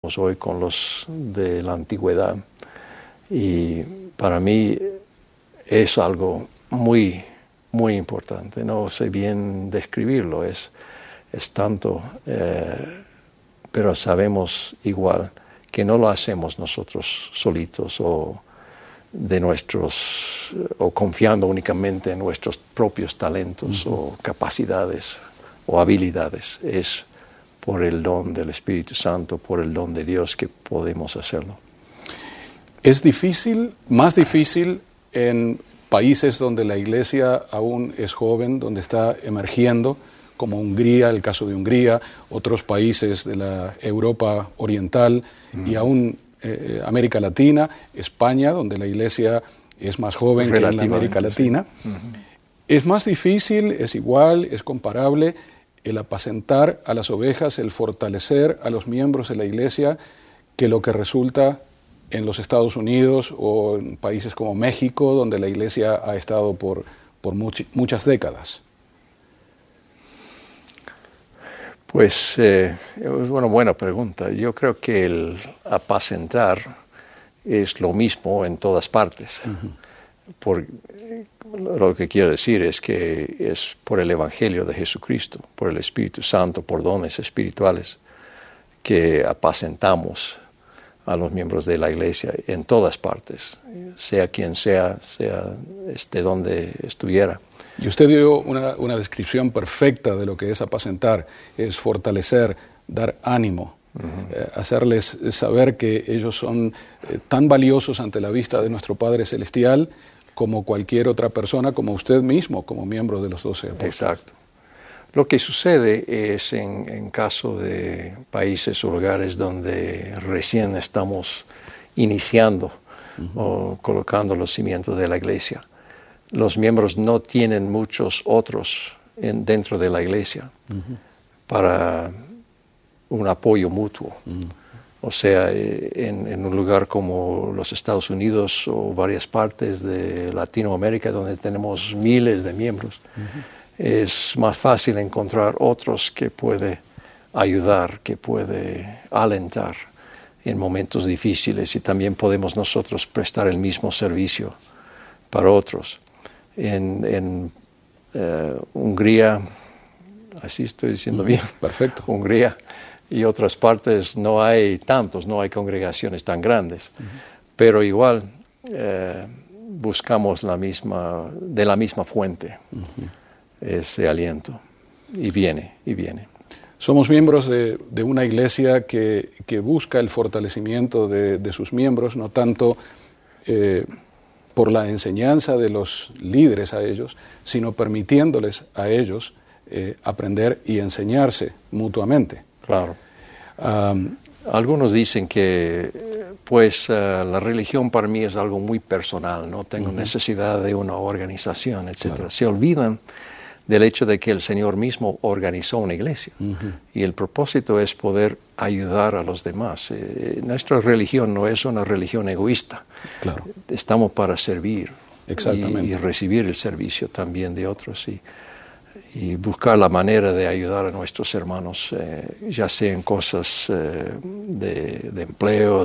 hacemos hoy con los de la antigüedad. Y para mí es algo muy, muy importante. No sé bien describirlo, es tanto, pero sabemos igual que no lo hacemos nosotros solitos o confiando únicamente en nuestros propios talentos o capacidades o habilidades. Es por el don del Espíritu Santo, por el don de Dios que podemos hacerlo. ¿Es difícil, más difícil en países donde la Iglesia aún es joven, donde está emergiendo, como Hungría, el caso de Hungría, otros países de la Europa Oriental y aún América Latina, España, donde la Iglesia es más joven que en la América Latina? Sí. ¿Es más difícil, es igual, es comparable el apacentar a las ovejas, el fortalecer a los miembros de la Iglesia que lo que resulta en los Estados Unidos o en países como México, donde la Iglesia ha estado por muchas décadas? Pues es una buena pregunta. Yo creo que el apacentar es lo mismo en todas partes. Lo que quiero decir es que es por el Evangelio de Jesucristo, por el Espíritu Santo, por dones espirituales, que apacentamos a los miembros de la Iglesia en todas partes, sea quien sea donde estuviera. Y usted dio una descripción perfecta de lo que es apacentar, es fortalecer, dar ánimo, hacerles saber que ellos son tan valiosos ante la vista de nuestro Padre Celestial como cualquier otra persona, como usted mismo, como miembro de los 12 apóstoles. Exacto. Lo que sucede es en caso de países o lugares donde recién estamos iniciando o colocando los cimientos de la Iglesia, los miembros no tienen muchos otros dentro de la Iglesia para un apoyo mutuo. O sea, en un lugar como los Estados Unidos o varias partes de Latinoamérica, donde tenemos miles de miembros, es más fácil encontrar otros que puede ayudar, que puede alentar en momentos difíciles, y también podemos nosotros prestar el mismo servicio para otros. En Hungría, así estoy diciendo bien, perfecto. Hungría y otras partes no hay congregaciones tan grandes, pero igual buscamos de la misma fuente ese aliento, y viene. Somos miembros de una iglesia que busca el fortalecimiento de sus miembros, no tanto por la enseñanza de los líderes a ellos, sino permitiéndoles a ellos aprender y enseñarse mutuamente. Claro. Algunos dicen que la religión para mí es algo muy personal, no tengo necesidad de una organización, etc. Claro. Se olvidan del hecho de que el Señor mismo organizó una iglesia y el propósito es poder ayudar a los demás. Nuestra religión no es una religión egoísta. Claro. Estamos para servir. Exactamente. Y recibir el servicio también de otros y buscar la manera de ayudar a nuestros hermanos, ya sea en cosas de empleo,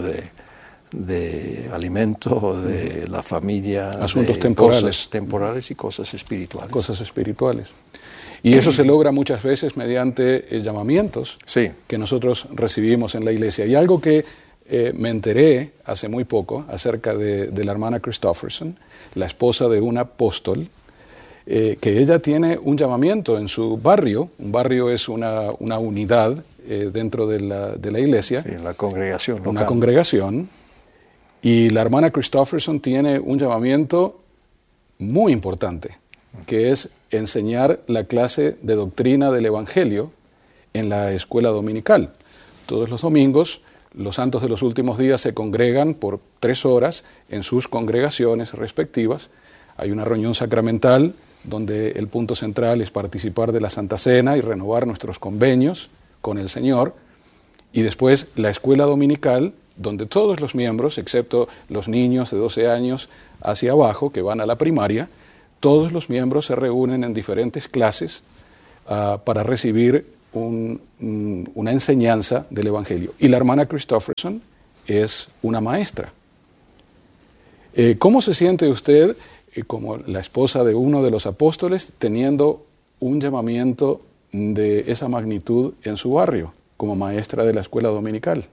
de alimento, de la familia, asuntos temporales. Cosas temporales y cosas espirituales. Cosas espirituales. Y eso se logra muchas veces mediante llamamientos que nosotros recibimos en la iglesia. Y algo que me enteré hace muy poco acerca de la hermana Christofferson, la esposa de un apóstol, que ella tiene un llamamiento en su barrio. Un barrio es una unidad dentro de la iglesia. Sí, la congregación local. Una congregación. Y la hermana Christofferson tiene un llamamiento muy importante, que es enseñar la clase de doctrina del Evangelio en la escuela dominical. Todos los domingos, los santos de los últimos días se congregan por 3 horas en sus congregaciones respectivas. Hay una reunión sacramental donde el punto central es participar de la Santa Cena y renovar nuestros convenios con el Señor. Y después la escuela dominical, donde todos los miembros, excepto los niños de 12 años hacia abajo, que van a la primaria, todos los miembros se reúnen en diferentes clases para recibir una enseñanza del Evangelio. Y la hermana Christofferson es una maestra. ¿Cómo se siente usted como la esposa de uno de los apóstoles teniendo un llamamiento de esa magnitud en su barrio como maestra de la escuela dominical?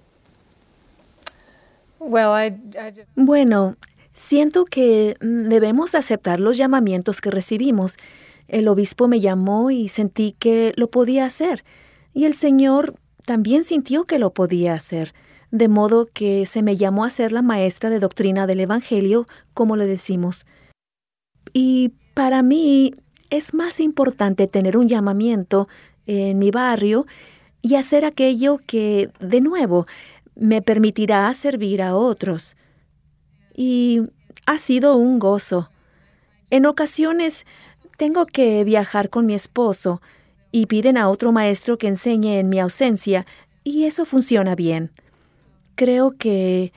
Bueno, siento que debemos aceptar los llamamientos que recibimos. El obispo me llamó y sentí que lo podía hacer. Y el Señor también sintió que lo podía hacer. De modo que se me llamó a ser la maestra de doctrina del Evangelio, como le decimos. Y para mí es más importante tener un llamamiento en mi barrio y hacer aquello que, de nuevo, me permitirá servir a otros. Y ha sido un gozo. En ocasiones tengo que viajar con mi esposo y piden a otro maestro que enseñe en mi ausencia, y eso funciona bien. Creo que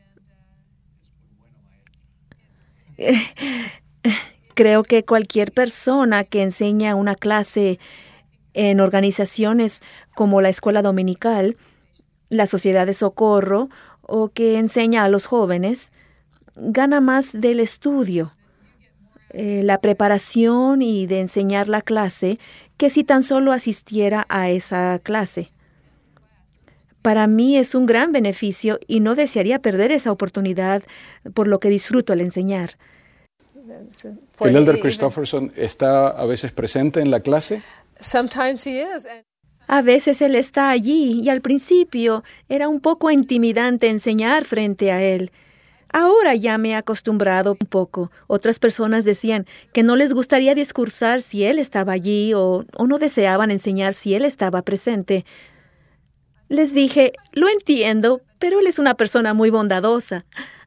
cualquier persona que enseña una clase en organizaciones como la escuela dominical, la sociedad de socorro o que enseña a los jóvenes, gana más del estudio, la preparación y de enseñar la clase que si tan solo asistiera a esa clase. Para mí es un gran beneficio y no desearía perder esa oportunidad, por lo que disfruto al enseñar. ¿El elder Christofferson está a veces presente en la clase? A veces él está allí y al principio era un poco intimidante enseñar frente a él. Ahora ya me he acostumbrado un poco. Otras personas decían que no les gustaría discursar si él estaba allí o no deseaban enseñar si él estaba presente. Les dije, lo entiendo, pero él es una persona muy bondadosa.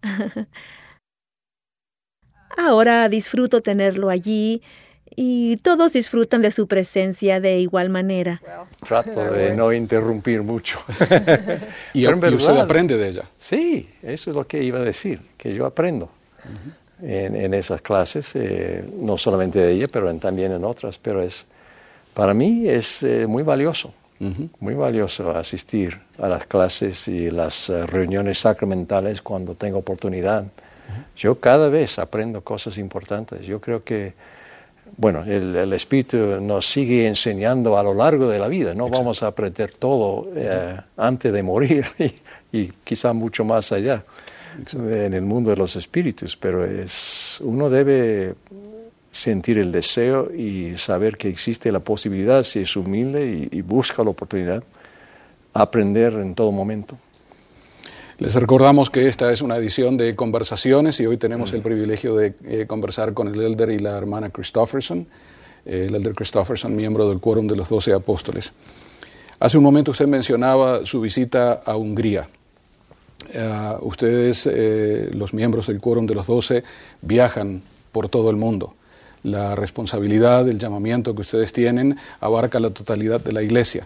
Ahora disfruto tenerlo allí y todos disfrutan de su presencia de igual manera. Trato de no interrumpir mucho. Y usted aprende de ella. Sí, eso es lo que iba a decir, que yo aprendo en esas clases, no solamente de ella, pero también en otras. Pero para mí es muy valioso. Muy valioso asistir a las clases y las reuniones sacramentales cuando tengo oportunidad. Yo cada vez aprendo cosas importantes. Yo creo que, bueno, el Espíritu nos sigue enseñando a lo largo de la vida. No Exacto. Vamos a aprender todo antes de morir y quizá mucho más allá en el mundo de los espíritus, pero uno debe sentir el deseo y saber que existe la posibilidad, si es humilde y busca la oportunidad, aprender en todo momento. Les recordamos que esta es una edición de Conversaciones y hoy tenemos el privilegio de conversar con el elder y la hermana Christofferson, el elder Christofferson, miembro del Quórum de los 12 Apóstoles. Hace un momento usted mencionaba su visita a Hungría. Ustedes, los miembros del Quórum de los 12, viajan por todo el mundo. La responsabilidad, el llamamiento que ustedes tienen abarca la totalidad de la Iglesia.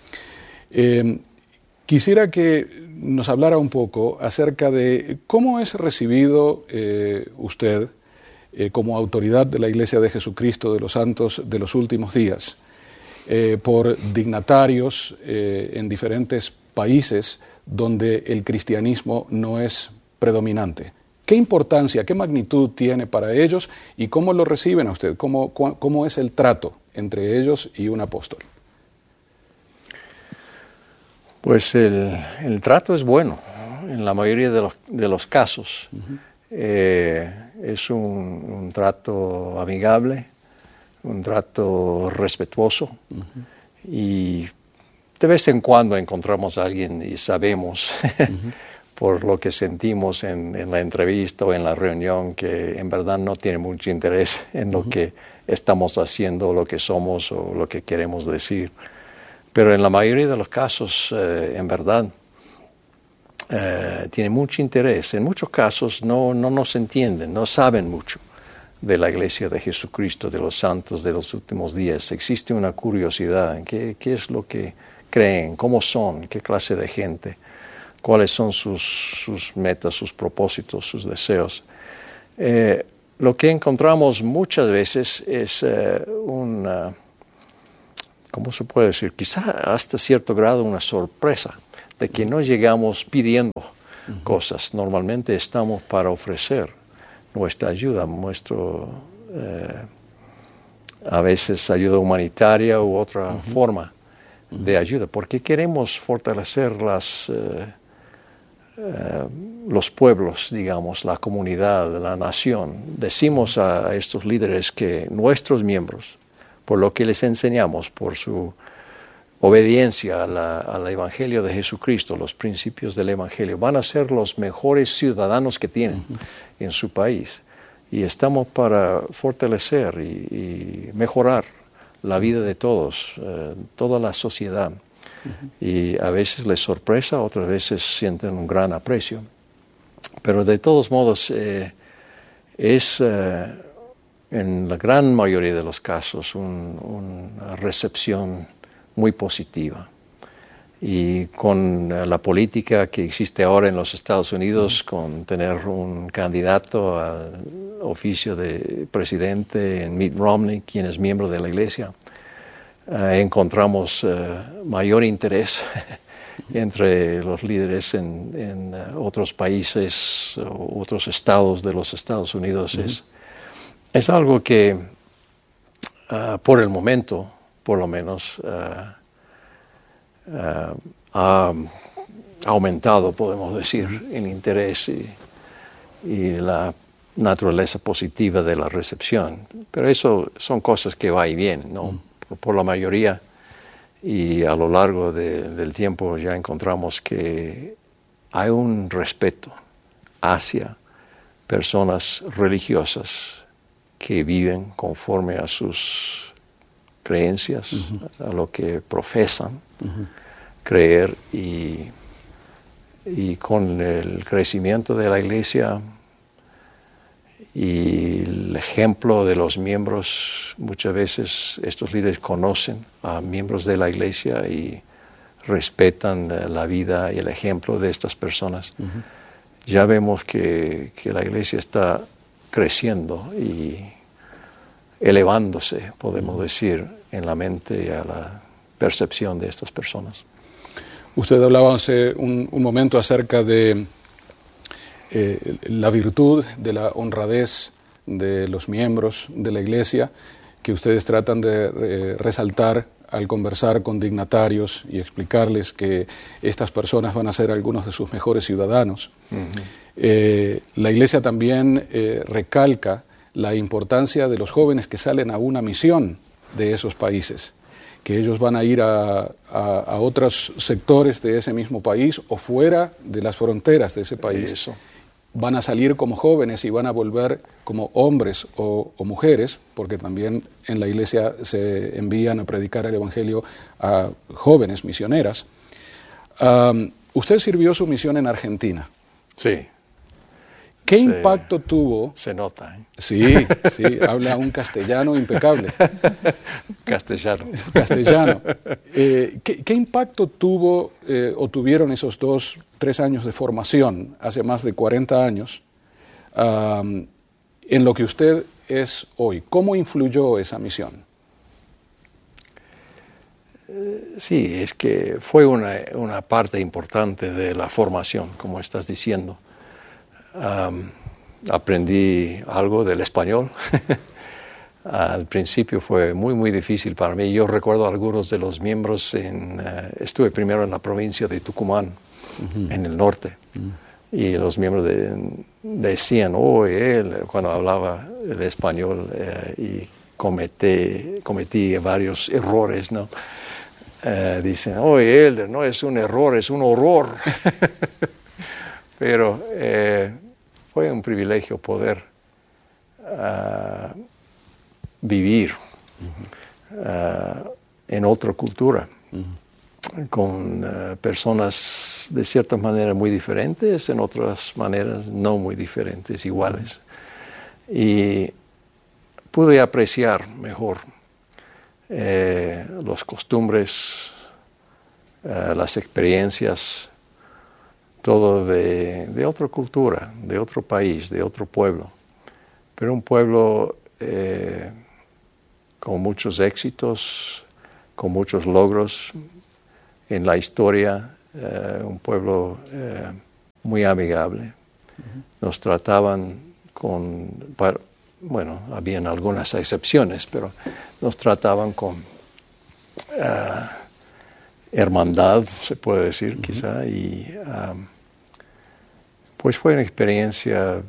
Quisiera que nos hablara un poco acerca de cómo es recibido usted como autoridad de la Iglesia de Jesucristo de los Santos de los Últimos Días por dignatarios en diferentes países donde el cristianismo no es predominante. ¿Qué importancia, qué magnitud tiene para ellos y cómo lo reciben a usted? ¿Cómo es el trato entre ellos y un apóstol? Pues el trato es bueno, en la mayoría de los casos. Es un trato amigable, un trato respetuoso, y de vez en cuando encontramos a alguien y sabemos por lo que sentimos en la entrevista o en la reunión que en verdad no tiene mucho interés en lo que estamos haciendo, lo que somos o lo que queremos decir. Pero en la mayoría de los casos, en verdad, tiene mucho interés. En muchos casos no nos entienden, no saben mucho de la Iglesia de Jesucristo, de los santos de los últimos días. Existe una curiosidad. ¿Qué es lo que creen? ¿Cómo son? ¿Qué clase de gente? ¿Cuáles son sus metas, sus propósitos, sus deseos? Lo que encontramos muchas veces es ¿cómo se puede decir? Quizá hasta cierto grado una sorpresa de que no llegamos pidiendo cosas. Normalmente estamos para ofrecer nuestra ayuda, a veces ayuda humanitaria u otra forma de ayuda, porque queremos fortalecer los pueblos, digamos, la comunidad, la nación. Decimos a estos líderes que nuestros miembros, por lo que les enseñamos, por su obediencia al Evangelio de Jesucristo, los principios del Evangelio, van a ser los mejores ciudadanos que tienen en su país. Y estamos para fortalecer y mejorar la vida de todos, toda la sociedad. Y a veces les sorpresa, otras veces sienten un gran aprecio. Pero de todos modos, es en la gran mayoría de los casos una recepción muy positiva. Y con la política que existe ahora en los Estados Unidos, con tener un candidato al oficio de presidente, Mitt Romney, quien es miembro de la Iglesia, encontramos mayor interés entre los líderes en otros países, otros estados de los Estados Unidos. Es algo que por el momento, por lo menos, ha aumentado, podemos decir, el interés y la naturaleza positiva de la recepción. Pero eso son cosas que va y viene, ¿no? Por la mayoría, y a lo largo del tiempo ya encontramos que hay un respeto hacia personas religiosas que viven conforme a sus creencias, a lo que profesan creer, y con el crecimiento de la Iglesia y el ejemplo de los miembros, muchas veces estos líderes conocen a miembros de la Iglesia y respetan la vida y el ejemplo de estas personas. Ya vemos que la Iglesia está creciendo y elevándose, podemos decir, en la mente y a la percepción de estas personas. Usted hablaba hace un momento acerca de la virtud, de la honradez de los miembros de la Iglesia, que ustedes tratan de resaltar al conversar con dignatarios y explicarles que estas personas van a ser algunos de sus mejores ciudadanos. La Iglesia también recalca la importancia de los jóvenes que salen a una misión de esos países, que ellos van a ir a otros sectores de ese mismo país o fuera de las fronteras de ese país. Eso. Van a salir como jóvenes y van a volver como hombres o mujeres, porque también en la Iglesia se envían a predicar el Evangelio a jóvenes misioneras. Usted sirvió su misión en Argentina. Sí. ¿Qué impacto tuvo? Se nota, ¿eh? Sí, habla un castellano impecable. Castellano. ¿Qué impacto tuvo o tuvieron esos 3 años de formación, hace más de 40 años, en lo que usted es hoy? ¿Cómo influyó esa misión? Sí, es que fue una parte importante de la formación, como estás diciendo. Aprendí algo del español. Al principio fue muy, muy difícil para mí. Yo recuerdo a algunos de los miembros, estuve primero en la provincia de Tucumán, en el norte, y los miembros decían, cuando hablaba el español, y cometí varios errores, ¿no? Dicen, Elder, no es un error, es un horror. Pero fue un privilegio poder vivir en otra cultura, con personas de ciertas maneras muy diferentes, en otras maneras no muy diferentes, iguales. Y pude apreciar mejor las costumbres, las experiencias, todo de otra cultura, de otro país, de otro pueblo. Pero un pueblo con muchos éxitos, con muchos logros en la historia, un pueblo muy amigable. Nos trataban habían algunas excepciones, pero nos trataban con hermandad, se puede decir, quizá, y pues fue una experiencia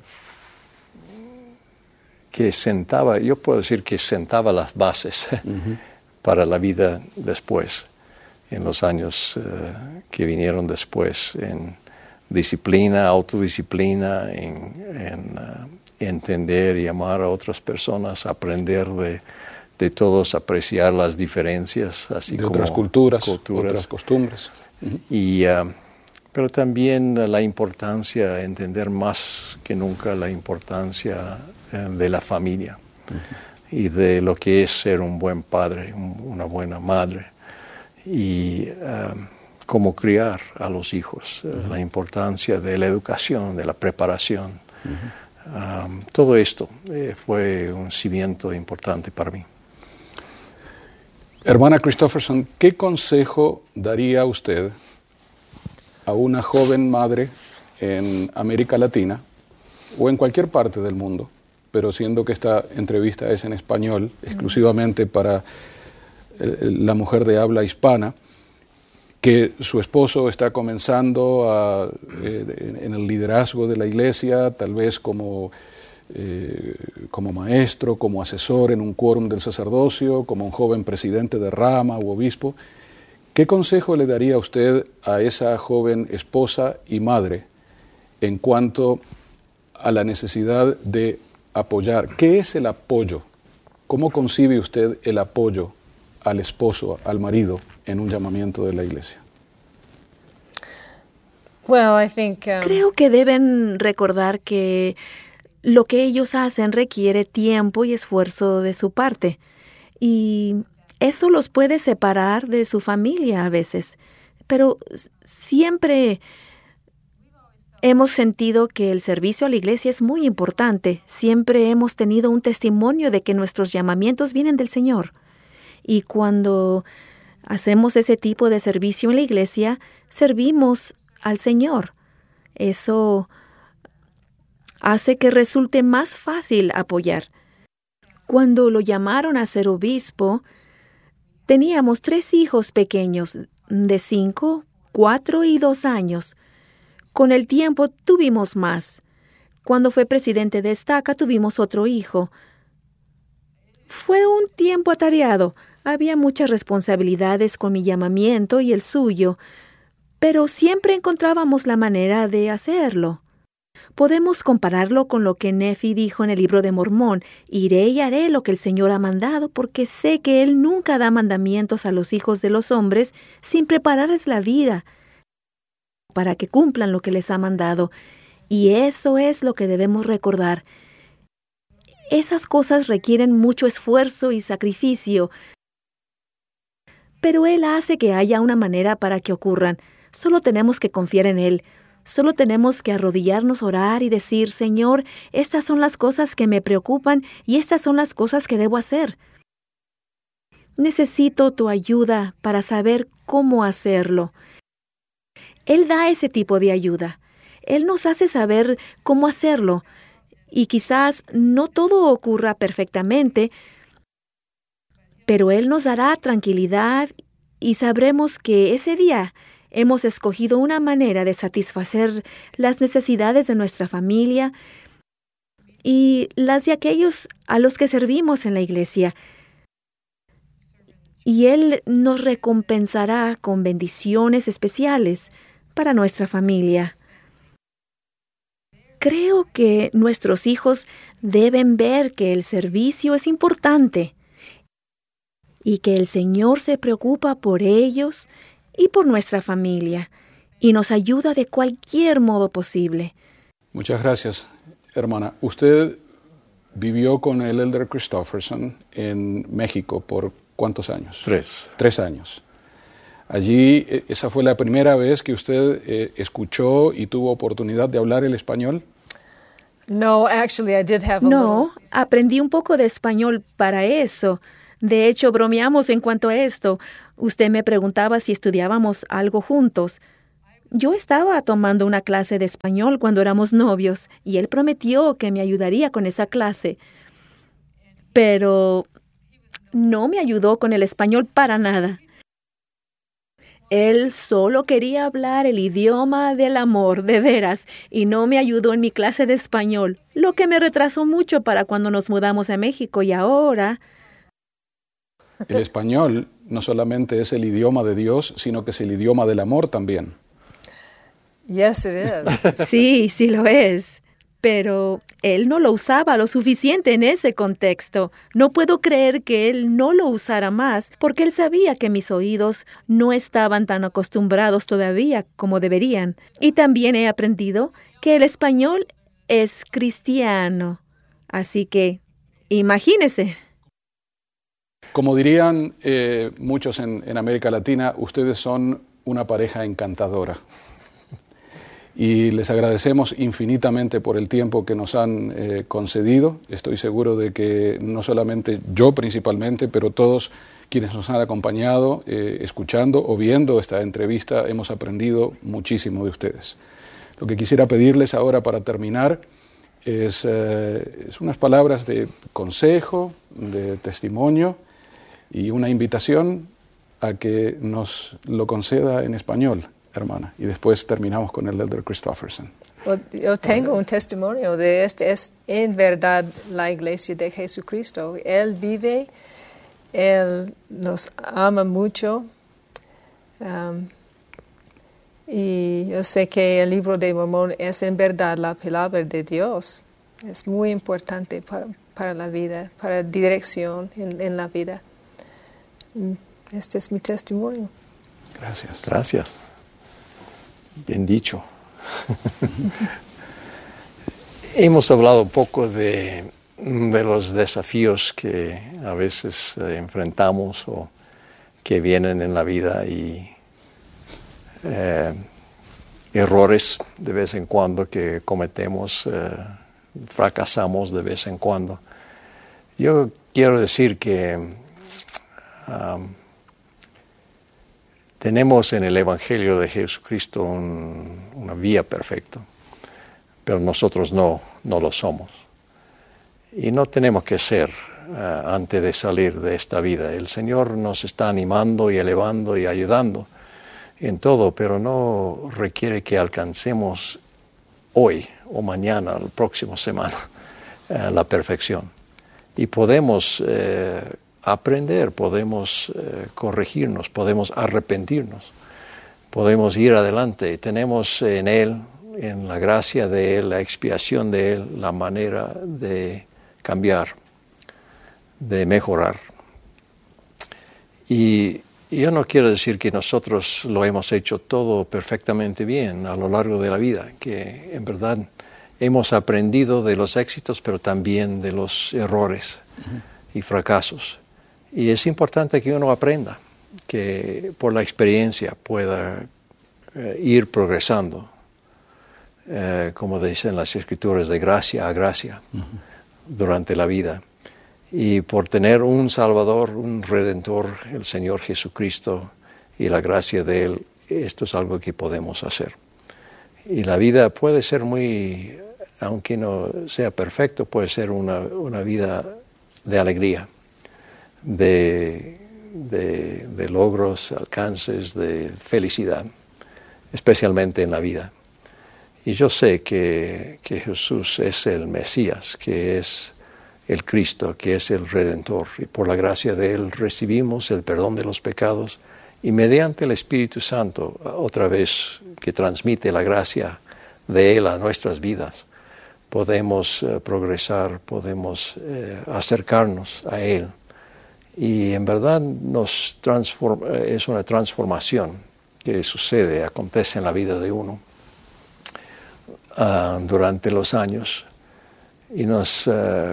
que sentaba las bases para la vida después, en los años que vinieron después, en disciplina, autodisciplina, en entender y amar a otras personas, aprender de todos, apreciar las diferencias, así de como otras culturas, otras costumbres. Pero también la importancia, entender más que nunca la importancia de la familia y de lo que es ser un buen padre, una buena madre, y cómo criar a los hijos, la importancia de la educación, de la preparación. Todo esto fue un cimiento importante para mí. Hermana Christofferson, ¿qué consejo daría usted a una joven madre en América Latina o en cualquier parte del mundo, pero siendo que esta entrevista es en español, exclusivamente para la mujer de habla hispana, que su esposo está comenzando en el liderazgo de la iglesia, tal vez como maestro, como asesor en un quórum del sacerdocio, como un joven presidente de rama u obispo? ¿Qué consejo le daría usted a esa joven esposa y madre en cuanto a la necesidad de apoyar? ¿Qué es el apoyo? ¿Cómo concibe usted el apoyo al esposo, al marido, en un llamamiento de la iglesia? Creo que deben recordar que lo que ellos hacen requiere tiempo y esfuerzo de su parte. Y eso los puede separar de su familia a veces. Pero siempre hemos sentido que el servicio a la iglesia es muy importante. Siempre hemos tenido un testimonio de que nuestros llamamientos vienen del Señor. Y cuando hacemos ese tipo de servicio en la iglesia, servimos al Señor. Eso hace que resulte más fácil apoyar. Cuando lo llamaron a ser obispo, teníamos 3 hijos pequeños de 5, 4 y 2 años. Con el tiempo tuvimos más. Cuando fue presidente de Estaca tuvimos otro hijo. Fue un tiempo atareado. Había muchas responsabilidades con mi llamamiento y el suyo, pero siempre encontrábamos la manera de hacerlo. Podemos compararlo con lo que Nefi dijo en el libro de Mormón: iré y haré lo que el Señor ha mandado, porque sé que Él nunca da mandamientos a los hijos de los hombres sin prepararles la vida para que cumplan lo que les ha mandado. Y eso es lo que debemos recordar. Esas cosas requieren mucho esfuerzo y sacrificio, pero Él hace que haya una manera para que ocurran. Solo tenemos que confiar en Él. Solo tenemos que arrodillarnos, orar y decir: Señor, estas son las cosas que me preocupan y estas son las cosas que debo hacer. Necesito tu ayuda para saber cómo hacerlo. Él da ese tipo de ayuda. Él nos hace saber cómo hacerlo. Y quizás no todo ocurra perfectamente, pero Él nos dará tranquilidad y sabremos que ese día hemos escogido una manera de satisfacer las necesidades de nuestra familia y las de aquellos a los que servimos en la iglesia. Y Él nos recompensará con bendiciones especiales para nuestra familia. Creo que nuestros hijos deben ver que el servicio es importante y que el Señor se preocupa por ellos y por nuestra familia, y nos ayuda de cualquier modo posible. Muchas gracias, hermana. Usted vivió con el Elder Christofferson en México por ¿cuántos años? 3. 3 años. Allí, ¿esa fue la primera vez que usted escuchó y tuvo oportunidad de hablar el español? No, aprendí un poco de español para eso. De hecho, bromeamos en cuanto a esto. Usted me preguntaba si estudiábamos algo juntos. Yo estaba tomando una clase de español cuando éramos novios y él prometió que me ayudaría con esa clase. Pero no me ayudó con el español para nada. Él solo quería hablar el idioma del amor, de veras, y no me ayudó en mi clase de español, lo que me retrasó mucho para cuando nos mudamos a México y ahora... El español no solamente es el idioma de Dios, sino que es el idioma del amor también. Yes, it is. Sí, sí lo es. Pero él no lo usaba lo suficiente en ese contexto. No puedo creer que él no lo usara más, porque él sabía que mis oídos no estaban tan acostumbrados todavía como deberían. Y también he aprendido que el español es cristiano. Así que, imagínese. Como dirían muchos en América Latina, ustedes son una pareja encantadora. Y les agradecemos infinitamente por el tiempo que nos han concedido. Estoy seguro de que no solamente yo principalmente, pero todos quienes nos han acompañado, escuchando o viendo esta entrevista, hemos aprendido muchísimo de ustedes. Lo que quisiera pedirles ahora para terminar es unas palabras de consejo, de testimonio y una invitación a que nos lo conceda en español, hermana, y después terminamos con el Elder Christofferson. Yo tengo un testimonio de este, es en verdad la Iglesia de Jesucristo. Él vive, Él nos ama mucho, y yo sé que el libro de Mormón es en verdad la palabra de Dios. Es muy importante para la vida, para la dirección en la vida. Este es mi testimonio. Gracias. Gracias. Bien dicho. Hemos hablado un poco de los desafíos que a veces enfrentamos o que vienen en la vida y errores de vez en cuando que cometemos, fracasamos de vez en cuando. Yo quiero decir que tenemos en el Evangelio de Jesucristo una vía perfecta, pero nosotros no lo somos. Y no tenemos que ser antes de salir de esta vida. El Señor nos está animando y elevando y ayudando en todo, pero no requiere que alcancemos hoy o mañana, la próxima semana, la perfección. Y podemos aprender, podemos corregirnos, podemos arrepentirnos, podemos ir adelante. Tenemos en Él, en la gracia de Él, la expiación de Él, la manera de cambiar, de mejorar. Y yo no quiero decir que nosotros lo hemos hecho todo perfectamente bien a lo largo de la vida, que en verdad hemos aprendido de los éxitos, pero también de los errores y fracasos. Y es importante que uno aprenda, que por la experiencia pueda ir progresando, como dicen las Escrituras, de gracia a gracia durante la vida. Y por tener un Salvador, un Redentor, el Señor Jesucristo y la gracia de Él, esto es algo que podemos hacer. Y la vida puede ser muy, aunque no sea perfecto, puede ser una vida de alegría, de logros, alcances, de felicidad, especialmente en la vida. Y yo sé que Jesús es el Mesías, que es el Cristo, que es el Redentor, y por la gracia de Él recibimos el perdón de los pecados, y mediante el Espíritu Santo, otra vez que transmite la gracia de Él a nuestras vidas, podemos progresar, podemos acercarnos a Él. Y en verdad es una transformación que sucede, acontece en la vida de uno durante los años, y nos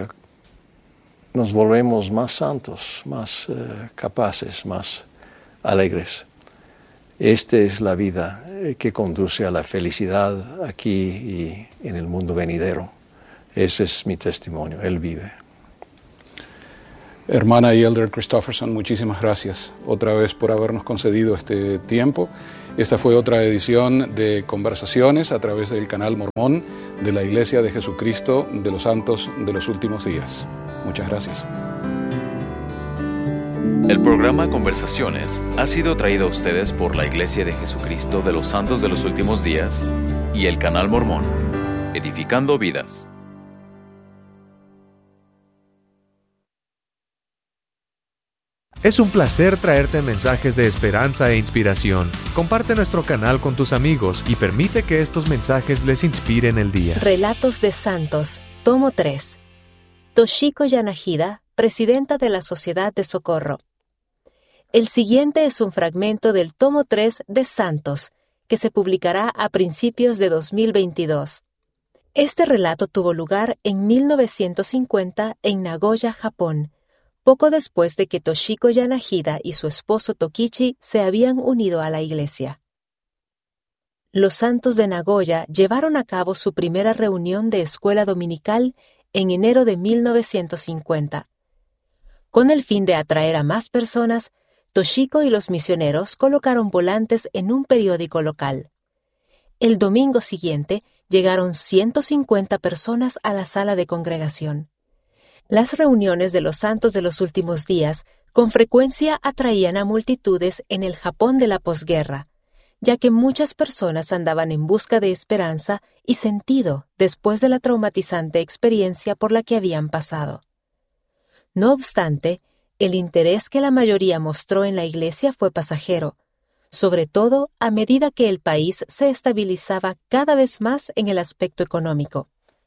volvemos más santos, más capaces, más alegres. Esta es la vida que conduce a la felicidad aquí y en el mundo venidero. Ese es mi testimonio, Él vive. Hermana y Elder Christofferson, muchísimas gracias otra vez por habernos concedido este tiempo. Esta fue otra edición de Conversaciones a través del canal Mormón de la Iglesia de Jesucristo de los Santos de los Últimos Días. Muchas gracias. El programa Conversaciones ha sido traído a ustedes por la Iglesia de Jesucristo de los Santos de los Últimos Días y el canal Mormón, edificando vidas. Es un placer traerte mensajes de esperanza e inspiración. Comparte nuestro canal con tus amigos y permite que estos mensajes les inspiren el día. Relatos de Santos, tomo 3. Toshiko Yanagida, presidenta de la Sociedad de Socorro. El siguiente es un fragmento del tomo 3 de Santos, que se publicará a principios de 2022. Este relato tuvo lugar en 1950 en Nagoya, Japón, poco después de que Toshiko Yanagida y su esposo Tokichi se habían unido a la iglesia. Los santos de Nagoya llevaron a cabo su primera reunión de escuela dominical en enero de 1950. Con el fin de atraer a más personas, Toshiko y los misioneros colocaron volantes en un periódico local. El domingo siguiente llegaron 150 personas a la sala de congregación. Las reuniones de los santos de los últimos días con frecuencia atraían a multitudes en el Japón de la posguerra, ya que muchas personas andaban en busca de esperanza y sentido después de la traumatizante experiencia por la que habían pasado. No obstante, el interés que la mayoría mostró en la iglesia fue pasajero, sobre todo a medida que el país se estabilizaba cada vez más en el aspecto económico.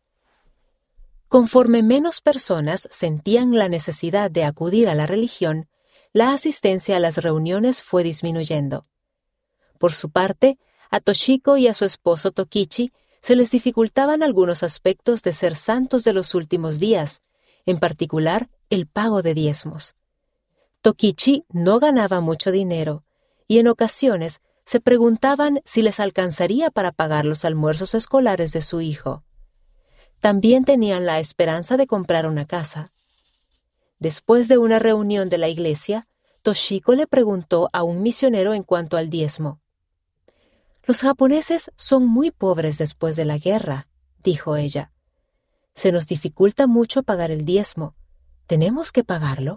Conforme menos personas sentían la necesidad de acudir a la religión, la asistencia a las reuniones fue disminuyendo. Por su parte, a Toshiko y a su esposo Tokichi se les dificultaban algunos aspectos de ser santos de los últimos días, en particular el pago de diezmos. Tokichi no ganaba mucho dinero y en ocasiones se preguntaban si les alcanzaría para pagar los almuerzos escolares de su hijo. También tenían la esperanza de comprar una casa. Después de una reunión de la iglesia, Toshiko le preguntó a un misionero en cuanto al diezmo. «Los japoneses son muy pobres después de la guerra», dijo ella. «Se nos dificulta mucho pagar el diezmo. ¿Tenemos que pagarlo?»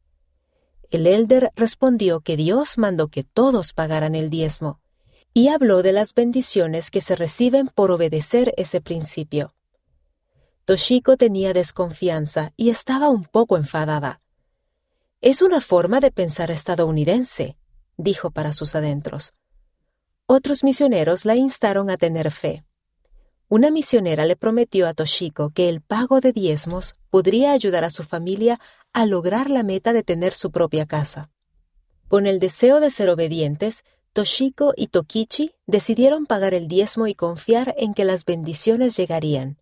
El elder respondió que Dios mandó que todos pagaran el diezmo, y habló de las bendiciones que se reciben por obedecer ese principio. Toshiko tenía desconfianza y estaba un poco enfadada. «Es una forma de pensar estadounidense», dijo para sus adentros. Otros misioneros la instaron a tener fe. Una misionera le prometió a Toshiko que el pago de diezmos podría ayudar a su familia a lograr la meta de tener su propia casa. Con el deseo de ser obedientes, Toshiko y Tokichi decidieron pagar el diezmo y confiar en que las bendiciones llegarían.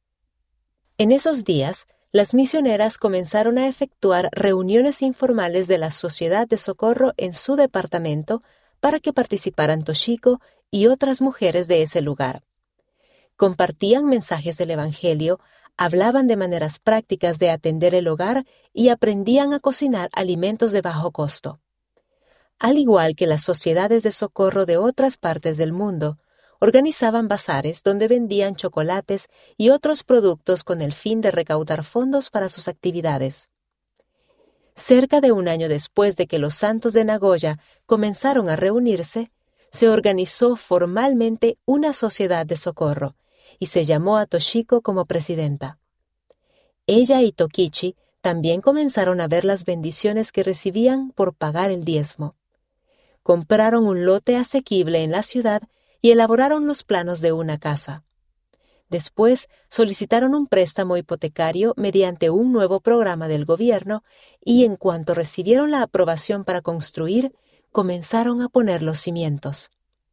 En esos días, las misioneras comenzaron a efectuar reuniones informales de la Sociedad de Socorro en su departamento para que participaran Toshiko y otras mujeres de ese lugar. Compartían mensajes del Evangelio, hablaban de maneras prácticas de atender el hogar y aprendían a cocinar alimentos de bajo costo. Al igual que las sociedades de socorro de otras partes del mundo, organizaban bazares donde vendían chocolates y otros productos con el fin de recaudar fondos para sus actividades. Cerca de un año después de que los santos de Nagoya comenzaron a reunirse, se organizó formalmente una sociedad de socorro y se llamó a Toshiko como presidenta. Ella y Tokichi también comenzaron a ver las bendiciones que recibían por pagar el diezmo. Compraron un lote asequible en la ciudad y elaboraron los planos de una casa. Después solicitaron un préstamo hipotecario mediante un nuevo programa del gobierno y en cuanto recibieron la aprobación para construir, comenzaron a poner los cimientos.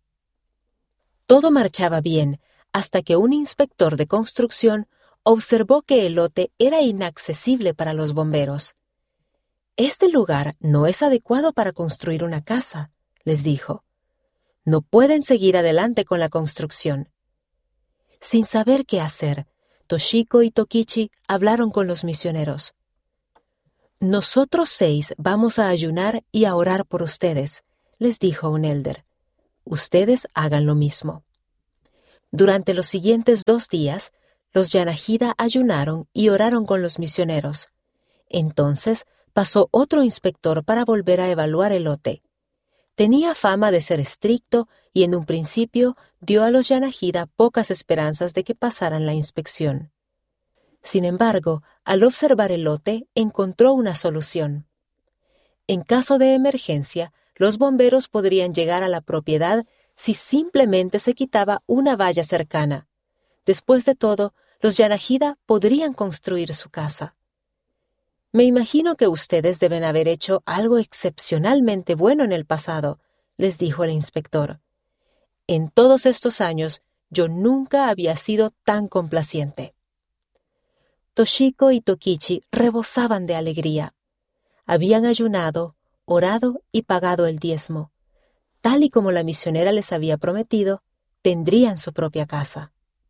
Todo marchaba bien hasta que un inspector de construcción observó que el lote era inaccesible para los bomberos. «Este lugar no es adecuado para construir una casa», les dijo. «No pueden seguir adelante con la construcción». Sin saber qué hacer, Toshiko y Tokichi hablaron con los misioneros. «Nosotros 6 vamos a ayunar y a orar por ustedes», les dijo un elder. «Ustedes hagan lo mismo». Durante los siguientes 2 días, los Yanajida ayunaron y oraron con los misioneros. Entonces pasó otro inspector para volver a evaluar el lote. Tenía fama de ser estricto y en un principio dio a los Yanajida pocas esperanzas de que pasaran la inspección. Sin embargo, al observar el lote, encontró una solución. En caso de emergencia, los bomberos podrían llegar a la propiedad si simplemente se quitaba una valla cercana. Después de todo, los Yanajida podrían construir su casa. «Me imagino que ustedes deben haber hecho algo excepcionalmente bueno en el pasado», les dijo el inspector. «En todos estos años, yo nunca había sido tan complaciente». Toshiko y Tokichi rebosaban de alegría. Habían ayunado, orado y pagado el diezmo. Tal y como la misionera les había prometido, tendrían su propia casa.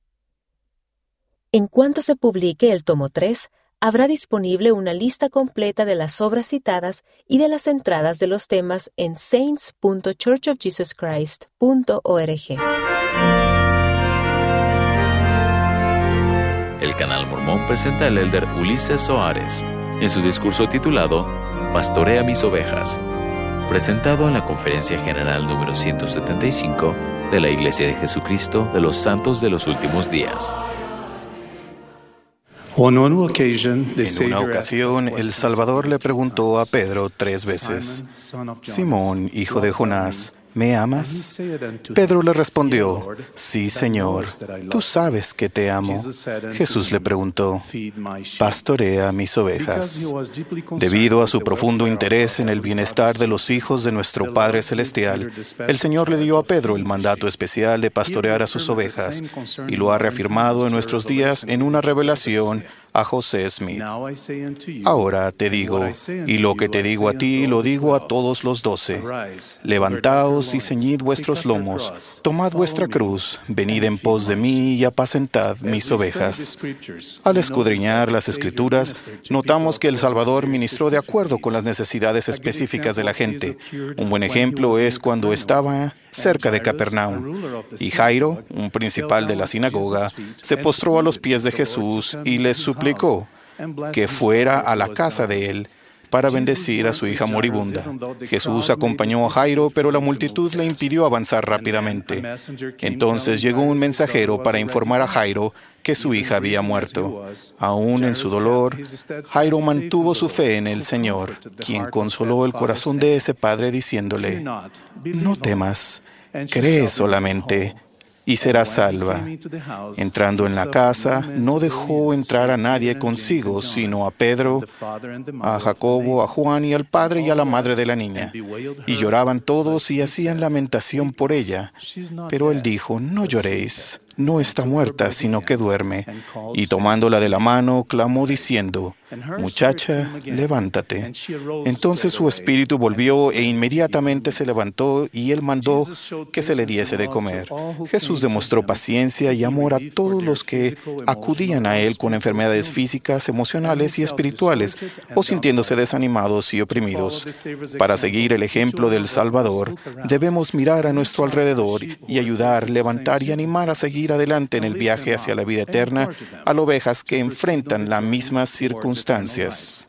En cuanto se publique el tomo 3, habrá disponible una lista completa de las obras citadas y de las entradas de los temas en saints.churchofjesuschrist.org. El Canal Mormón presenta al elder Ulises Soares en su discurso titulado Pastorea mis ovejas, presentado en la Conferencia General número 175 de la Iglesia de Jesucristo de los Santos de los Últimos Días. En una ocasión, el Salvador le preguntó a Pedro 3 veces, «Simón, hijo de Jonás, ¿me amas?» Pedro le respondió, «Sí, Señor, tú sabes que te amo». Jesús le preguntó, «Pastorea mis ovejas». Debido a su profundo interés en el bienestar de los hijos de nuestro Padre Celestial, el Señor le dio a Pedro el mandato especial de pastorear a sus ovejas, y lo ha reafirmado en nuestros días en una revelación a José Smith. Ahora te digo, y lo que te digo a ti, lo digo a todos los 12. Levantaos y ceñid vuestros lomos, tomad vuestra cruz, venid en pos de mí y apacentad mis ovejas. Al escudriñar las Escrituras, notamos que el Salvador ministró de acuerdo con las necesidades específicas de la gente. Un buen ejemplo es cuando estaba cerca de Capernaum, y Jairo, un principal de la sinagoga, se postró a los pies de Jesús y le suplicó que fuera a la casa de él para bendecir a su hija moribunda. Jesús acompañó a Jairo, pero la multitud le impidió avanzar rápidamente. Entonces llegó un mensajero para informar a Jairo que su hija había muerto. Aún en su dolor, Jairo mantuvo su fe en el Señor, quien consoló el corazón de ese padre diciéndole, «No temas, cree solamente, y será salva». Entrando en la casa, no dejó entrar a nadie consigo, sino a Pedro, a Jacobo, a Juan y al padre y a la madre de la niña. Y lloraban todos y hacían lamentación por ella. Pero él dijo, «No lloréis, no está muerta, sino que duerme». Y tomándola de la mano, clamó diciendo, «Muchacha, levántate». Entonces su espíritu volvió e inmediatamente se levantó y él mandó que se le diese de comer. Jesús demostró paciencia y amor a todos los que acudían a él con enfermedades físicas, emocionales y espirituales o sintiéndose desanimados y oprimidos. Para seguir el ejemplo del Salvador, debemos mirar a nuestro alrededor y ayudar, levantar y animar a seguir adelante en el viaje hacia la vida eterna a las ovejas que enfrentan las mismas circunstancias.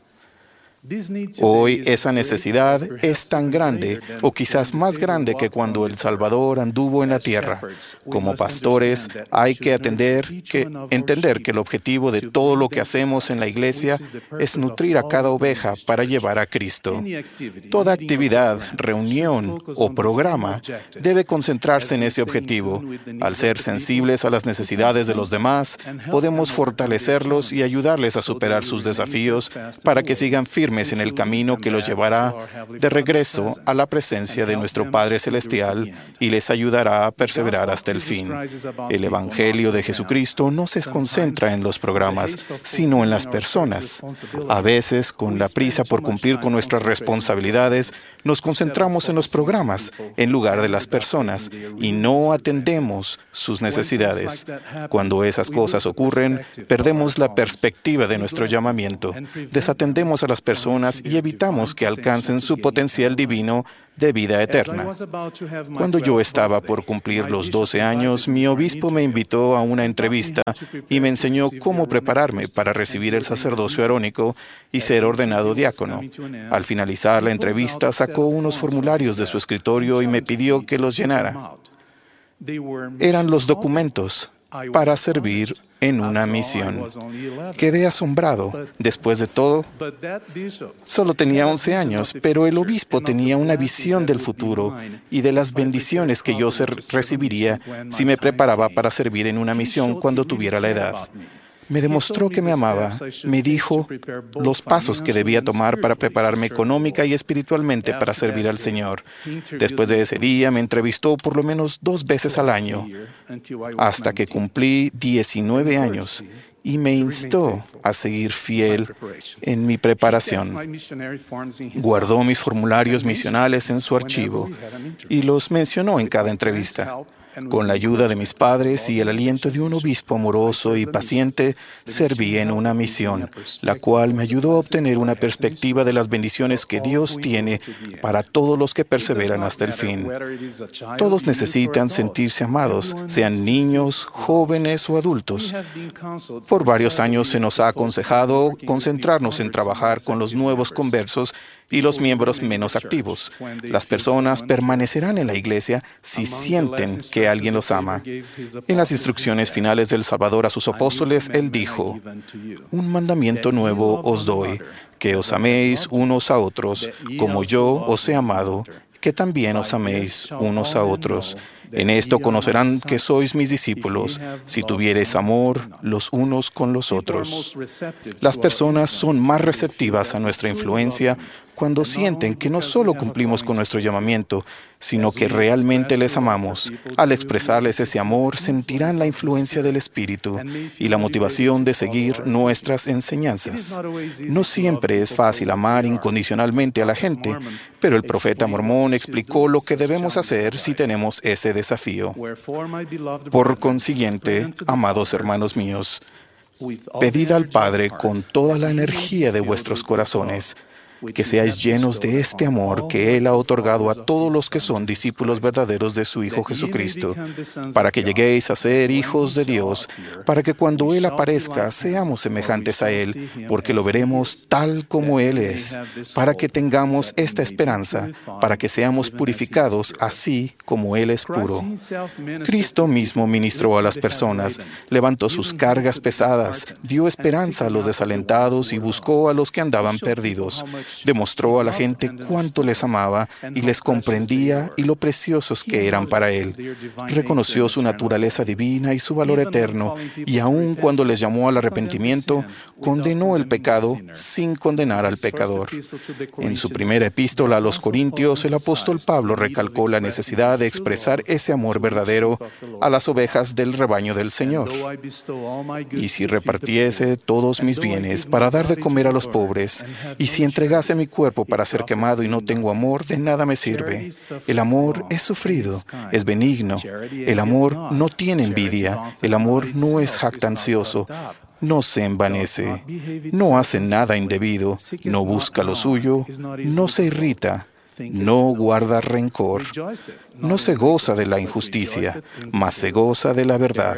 Hoy esa necesidad es tan grande, o quizás más grande que cuando el Salvador anduvo en la tierra. Como pastores, hay que entender que el objetivo de todo lo que hacemos en la iglesia es nutrir a cada oveja para llevar a Cristo. Toda actividad, reunión o programa debe concentrarse en ese objetivo. Al ser sensibles a las necesidades de los demás, podemos fortalecerlos y ayudarles a superar sus desafíos para que sigan firmes en el camino que los llevará de regreso a la presencia de nuestro Padre Celestial y les ayudará a perseverar hasta el fin. El Evangelio de Jesucristo no se concentra en los programas, sino en las personas. A veces, con la prisa por cumplir con nuestras responsabilidades, nos concentramos en los programas en lugar de las personas y no atendemos sus necesidades. Cuando esas cosas ocurren, perdemos la perspectiva de nuestro llamamiento, desatendemos a las personas personas y evitamos que alcancen su potencial divino de vida eterna. Cuando yo estaba por cumplir los 12 años, mi obispo me invitó a una entrevista y me enseñó cómo prepararme para recibir el sacerdocio arónico y ser ordenado diácono. Al finalizar la entrevista, sacó unos formularios de su escritorio y me pidió que los llenara. Eran los documentos para servir en una misión. Quedé asombrado. Después de todo, solo tenía 11 años, pero el obispo tenía una visión del futuro y de las bendiciones que yo recibiría si me preparaba para servir en una misión cuando tuviera la edad. Me demostró que me amaba. Me dijo los pasos que debía tomar para prepararme económica y espiritualmente para servir al Señor. Después de ese día, me entrevistó por lo menos 2 veces al año, hasta que cumplí 19 años, y me instó a seguir fiel en mi preparación. Guardó mis formularios misionales en su archivo y los mencionó en cada entrevista. Con la ayuda de mis padres y el aliento de un obispo amoroso y paciente, serví en una misión, la cual me ayudó a obtener una perspectiva de las bendiciones que Dios tiene para todos los que perseveran hasta el fin. Todos necesitan sentirse amados, sean niños, jóvenes o adultos. Por varios años se nos ha aconsejado concentrarnos en trabajar con los nuevos conversos y los miembros menos activos. Las personas permanecerán en la iglesia si sienten que alguien los ama. En las instrucciones finales del Salvador a sus apóstoles, Él dijo: «Un mandamiento nuevo os doy, que os améis unos a otros, como yo os he amado, que también os améis unos a otros. En esto conocerán que sois mis discípulos, si tuviereis amor los unos con los otros». Las personas son más receptivas a nuestra influencia cuando sienten que no solo cumplimos con nuestro llamamiento, sino que realmente les amamos. Al expresarles ese amor, sentirán la influencia del Espíritu y la motivación de seguir nuestras enseñanzas. No siempre es fácil amar incondicionalmente a la gente, pero el profeta mormón explicó lo que debemos hacer si tenemos ese desafío. Por consiguiente, amados hermanos míos, pedid al Padre con toda la energía de vuestros corazones, que seáis llenos de este amor que Él ha otorgado a todos los que son discípulos verdaderos de su Hijo Jesucristo, para que lleguéis a ser hijos de Dios, para que cuando Él aparezca seamos semejantes a Él, porque lo veremos tal como Él es, para que tengamos esta esperanza, para que seamos purificados así como Él es puro. Cristo mismo ministró a las personas, levantó sus cargas pesadas, dio esperanza a los desalentados y buscó a los que andaban perdidos. Demostró a la gente cuánto les amaba y les comprendía y lo preciosos que eran para Él. Reconoció su naturaleza divina y su valor eterno, y aun cuando les llamó al arrepentimiento, condenó el pecado sin condenar al pecador. En su primera epístola a los Corintios, el apóstol Pablo recalcó la necesidad de expresar ese amor verdadero a las ovejas del rebaño del Señor. «Y si repartiese todos mis bienes para dar de comer a los pobres, y si entregase mi cuerpo para ser quemado y no tengo amor, de nada me sirve. El amor es sufrido, es benigno. El amor no tiene envidia. El amor no es jactancioso. No se envanece. No hace nada indebido. No busca lo suyo. No se irrita. No guarda rencor. No se goza de la injusticia, mas se goza de la verdad.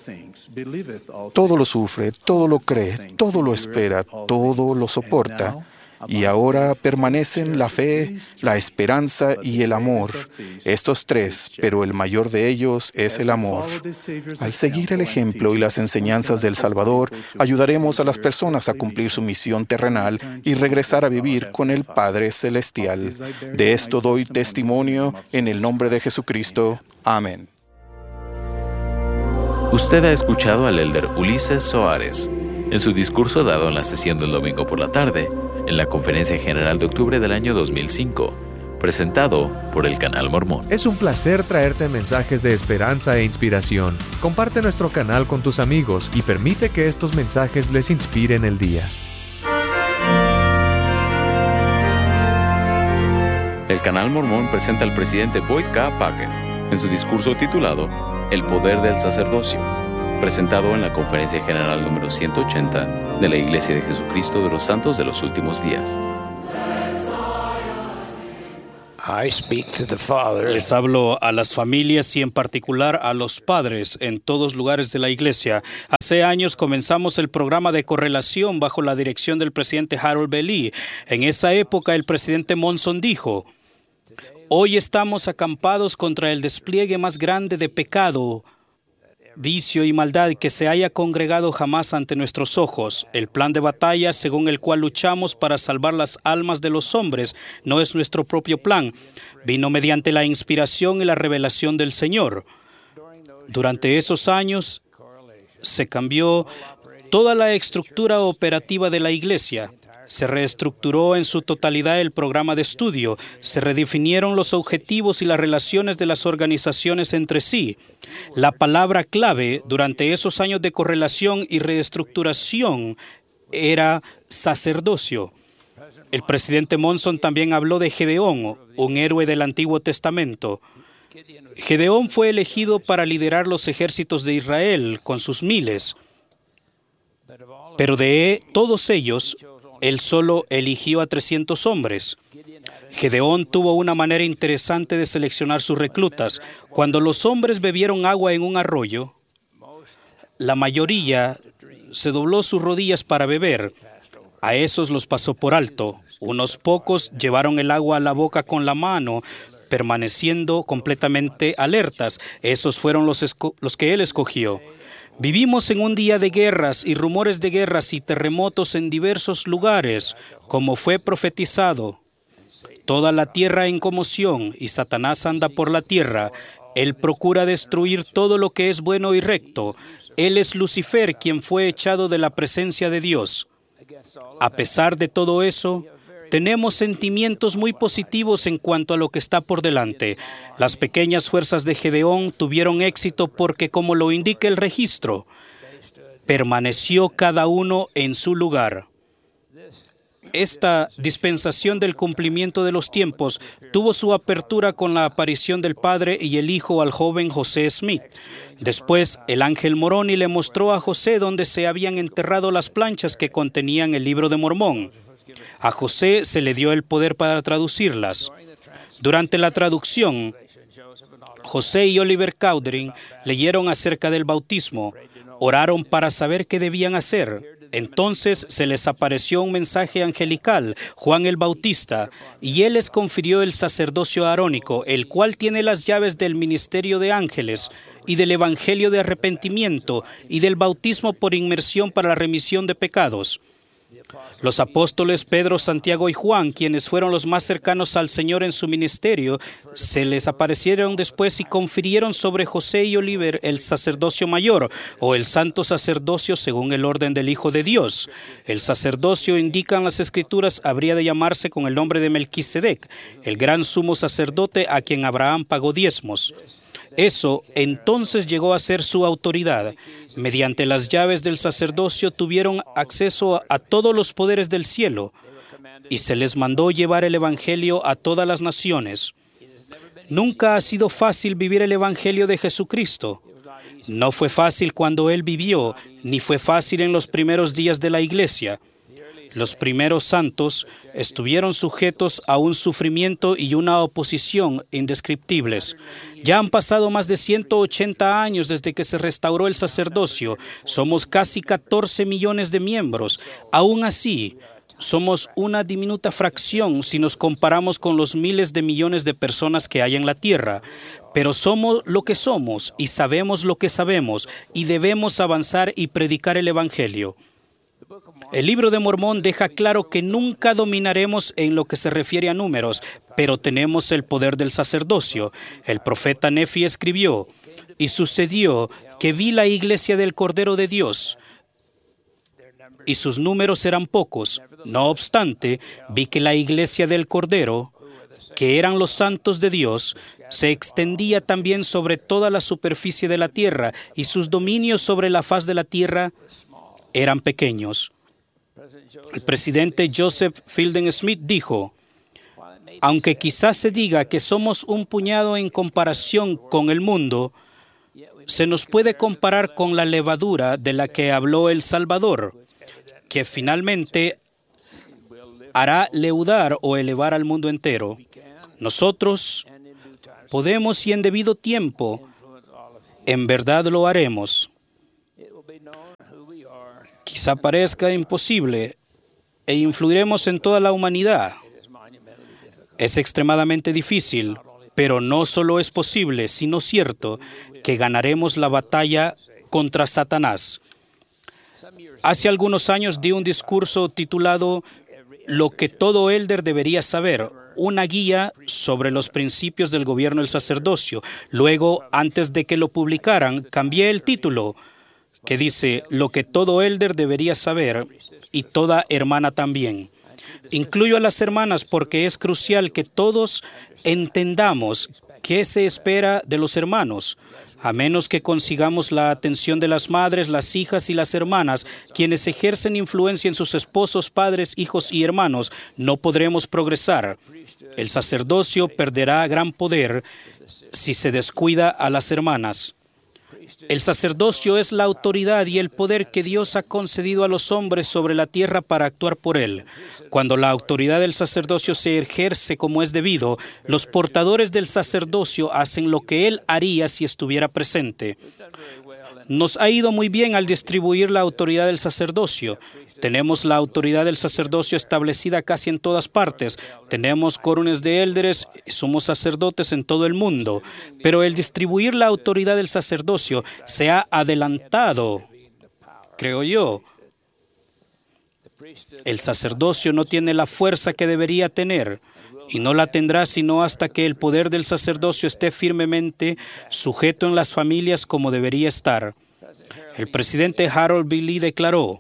Todo lo sufre, todo lo cree, todo lo espera, todo lo soporta. Y ahora permanecen la fe, la esperanza y el amor. Estos 3, pero el mayor de ellos es el amor. Al seguir el ejemplo y las enseñanzas del Salvador, ayudaremos a las personas a cumplir su misión terrenal y regresar a vivir con el Padre Celestial. De esto doy testimonio en el nombre de Jesucristo. Amén. Usted ha escuchado al elder Ulises Soares en su discurso dado en la sesión del domingo por la tarde, en la Conferencia General de octubre del año 2005, presentado por el Canal Mormón. Es un placer traerte mensajes de esperanza e inspiración. Comparte nuestro canal con tus amigos y permite que estos mensajes les inspiren el día. El Canal Mormón presenta al presidente Boyd K. Packer en su discurso titulado El poder del sacerdocio. presentado en la Conferencia General número 180 de la Iglesia de Jesucristo de los Santos de los Últimos Días. Les hablo a las familias y en particular a los padres en todos lugares de la iglesia. Hace años comenzamos el programa de correlación bajo la dirección del presidente Harold B. Lee. En esa época el presidente Monson dijo: hoy estamos acampados contra el despliegue más grande de pecado, vicio y maldad que se haya congregado jamás ante nuestros ojos. El plan de batalla según el cual luchamos para salvar las almas de los hombres no es nuestro propio plan. Vino mediante la inspiración y la revelación del Señor. Durante esos años se cambió toda la estructura operativa de la iglesia. Se reestructuró en su totalidad el programa de estudio, se redefinieron los objetivos y las relaciones de las organizaciones entre sí. La palabra clave durante esos años de correlación y reestructuración era sacerdocio. El presidente Monson también habló de Gedeón, un héroe del Antiguo Testamento. Gedeón fue elegido para liderar los ejércitos de Israel con sus miles, pero de todos ellos, él solo eligió a 300 hombres. Gedeón tuvo una manera interesante de seleccionar sus reclutas. Cuando los hombres bebieron agua en un arroyo, la mayoría se dobló sus rodillas para beber. A esos los pasó por alto. Unos pocos llevaron el agua a la boca con la mano, permaneciendo completamente alertas. Esos fueron los que él escogió. Vivimos en un día de guerras y rumores de guerras y terremotos en diversos lugares, como fue profetizado. Toda la tierra en conmoción y Satanás anda por la tierra. Él procura destruir todo lo que es bueno y recto. Él es Lucifer, quien fue echado de la presencia de Dios. A pesar de todo eso, tenemos sentimientos muy positivos en cuanto a lo que está por delante. Las pequeñas fuerzas de Gedeón tuvieron éxito porque, como lo indica el registro, permaneció cada uno en su lugar. Esta dispensación del cumplimiento de los tiempos tuvo su apertura con la aparición del Padre y el Hijo al joven José Smith. Después, el ángel Moroni le mostró a José dónde se habían enterrado las planchas que contenían el Libro de Mormón. A José se le dio el poder para traducirlas. Durante la traducción, José y Oliver Cowdery leyeron acerca del bautismo, oraron para saber qué debían hacer. Entonces se les apareció un mensaje angelical, Juan el Bautista, y él les confirió el sacerdocio arónico, el cual tiene las llaves del ministerio de ángeles y del evangelio de arrepentimiento y del bautismo por inmersión para la remisión de pecados. Los apóstoles Pedro, Santiago y Juan, quienes fueron los más cercanos al Señor en su ministerio, se les aparecieron después y confirieron sobre José y Oliver el sacerdocio mayor o el santo sacerdocio según el orden del Hijo de Dios. El sacerdocio, indican las Escrituras, habría de llamarse con el nombre de Melquisedec, el gran sumo sacerdote a quien Abraham pagó diezmos. Eso entonces llegó a ser su autoridad. Mediante las llaves del sacerdocio tuvieron acceso a todos los poderes del cielo y se les mandó llevar el evangelio a todas las naciones. Nunca ha sido fácil vivir el evangelio de Jesucristo. No fue fácil cuando Él vivió, ni fue fácil en los primeros días de la iglesia. Los primeros santos estuvieron sujetos a un sufrimiento y una oposición indescriptibles. Ya han pasado más de 180 años desde que se restauró el sacerdocio. Somos casi 14 millones de miembros. Aún así, somos una diminuta fracción si nos comparamos con los miles de millones de personas que hay en la tierra. Pero somos lo que somos y sabemos lo que sabemos y debemos avanzar y predicar el evangelio. El Libro de Mormón deja claro que nunca dominaremos en lo que se refiere a números, pero tenemos el poder del sacerdocio. El profeta Nefi escribió: y sucedió que vi la iglesia del Cordero de Dios, y sus números eran pocos. No obstante, vi que la iglesia del Cordero, que eran los santos de Dios, se extendía también sobre toda la superficie de la tierra, y sus dominios sobre la faz de la tierra eran pequeños. El presidente Joseph Fielding Smith dijo: aunque quizás se diga que somos un puñado en comparación con el mundo, se nos puede comparar con la levadura de la que habló el Salvador, que finalmente hará leudar o elevar al mundo entero. Nosotros podemos, y en debido tiempo, en verdad lo haremos. Quizá parezca imposible e influiremos en toda la humanidad. Es extremadamente difícil, pero no solo es posible, sino cierto, que ganaremos la batalla contra Satanás. Hace algunos años di un discurso titulado Lo que todo élder debería saber, una guía sobre los principios del gobierno del sacerdocio. Luego, antes de que lo publicaran, cambié el título, que dice Lo que todo élder debería saber y toda hermana también. Incluyo a las hermanas porque es crucial que todos entendamos qué se espera de los hermanos. A menos que consigamos la atención de las madres, las hijas y las hermanas, quienes ejercen influencia en sus esposos, padres, hijos y hermanos, no podremos progresar. El sacerdocio perderá gran poder si se descuida a las hermanas. El sacerdocio es la autoridad y el poder que Dios ha concedido a los hombres sobre la tierra para actuar por él. Cuando la autoridad del sacerdocio se ejerce como es debido, los portadores del sacerdocio hacen lo que él haría si estuviera presente. Nos ha ido muy bien al distribuir la autoridad del sacerdocio. Tenemos la autoridad del sacerdocio establecida casi en todas partes. Tenemos córunes de élderes, somos sacerdotes en todo el mundo. Pero el distribuir la autoridad del sacerdocio se ha adelantado, creo yo. El sacerdocio no tiene la fuerza que debería tener y no la tendrá sino hasta que el poder del sacerdocio esté firmemente sujeto en las familias como debería estar. El presidente Harold B. Lee declaró: